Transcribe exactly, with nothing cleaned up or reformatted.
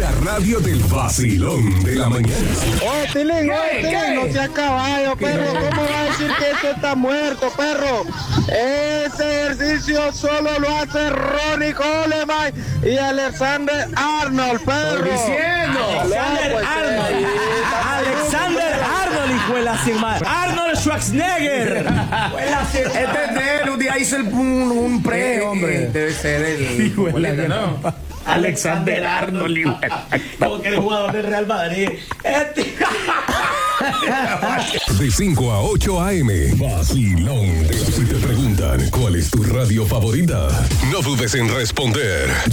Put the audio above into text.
La radio del vacilón de la mañana. Oh, Tilín, oh, Tilín, no sea caballo, perro. ¿Cómo va a decir que esto está muerto, perro? Ese ejercicio solo lo hace Ronnie Coleman y Alexander Arnold, perro. Diciendo. Alexander Pues, Arnold. eh, Alexander Arnold, hijo de la sin madre. Arnold Schwarzenegger. Este es de él, un día hizo el, un, un pre, hombre. Debe ser el. Boleta, ¿no? Alexander Arnold, hijo de la- Como que el jugador del Real Madrid. Este. De cinco a ocho a eme. Vacilón de la Si te preguntan cuál es tu radio favorita, no dudes en responder.